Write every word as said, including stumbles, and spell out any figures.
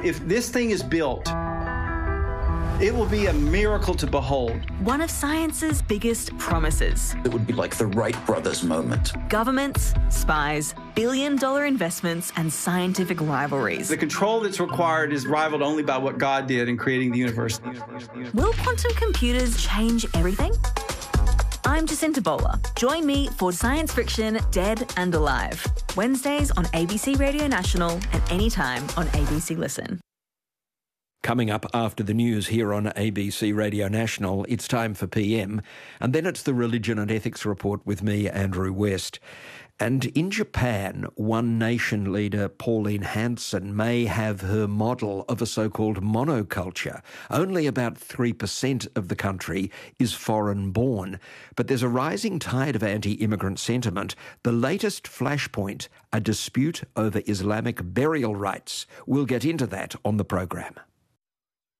If this thing is built, it will be a miracle to behold. One of science's biggest promises. It would be like the Wright brothers moment. Governments, spies, billion-dollar investments and scientific rivalries. The control that's required is rivaled only by what God did in creating the universe. Will quantum computers change everything? I'm Jacinta Bowler. Join me for Science Friction Dead and Alive. Wednesdays on A B C Radio National and anytime on A B C Listen. Coming up after the news here on A B C Radio National, it's time for P M, and then it's the Religion and Ethics Report with me, Andrew West. And in Japan, One Nation leader Pauline Hanson may have her model of a so-called monoculture. Only about three percent of the country is foreign-born. But there's a rising tide of anti-immigrant sentiment. The latest flashpoint, a dispute over Islamic burial rites. We'll get into that on the program.